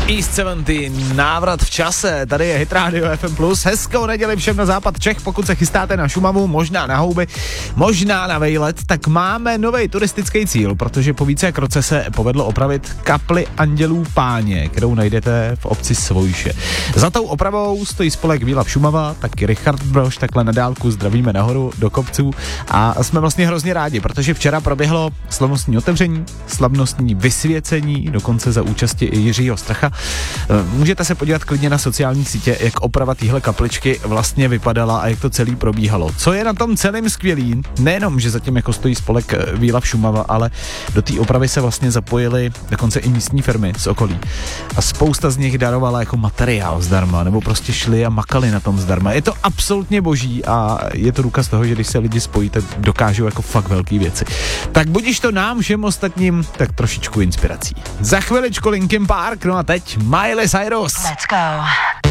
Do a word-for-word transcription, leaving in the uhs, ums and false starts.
East sedmdesát, návrat v čase, tady je Hit Radio F M plus, hezkou neděli všem na západ Čech, pokud se chystáte na Šumavu, možná na houby, možná na vejlet, tak máme nový turistický cíl, protože po více jak roce se povedlo opravit kapli Andělů Páně, kterou najdete v obci Svojše. Za tou opravou stojí spolek Výlav Šumava, taky Richard Brož, takhle na dálku zdravíme nahoru do kopců a jsme vlastně hrozně rádi, protože včera proběhlo slavnostní otevření, slavnostní vysvěcení, dokonce za účasti i Jiřího Stracha. Můžete se podívat klidně na sociální sítě, jak oprava téhle kapličky vlastně vypadala a jak to celý probíhalo. Co je na tom celým skvělý, nejenom, že zatím jako stojí spolek Výlav Šumava, ale do té opravy se vlastně zapojili dokonce i místní firmy z okolí. A spousta z nich darovala jako materiál zdarma, nebo prostě šli a makali na tom zdarma. Je to absolutně boží a je to důkaz toho, že když se lidi spojí, tak dokážou jako fakt velký věci. Tak budiž to nám všem ostatním tak trošičku inspirací. Za chviličku Linkin Park, no a teď Miley Cyrus. Let's go.